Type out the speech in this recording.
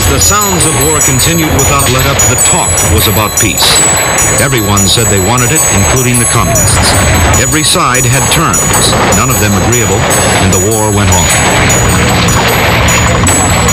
the sounds of war continued without let-up, the talk was about peace. Everyone said they wanted it, including the communists. Every side had terms, none of them agreeable, and the war went on.